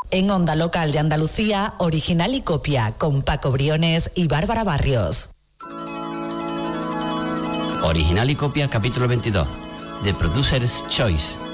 En Onda Local de Andalucía, Original y Copia, con Paco Briones y Bárbara Barrios. Original y Copia, capítulo 22. The Producer's Choice.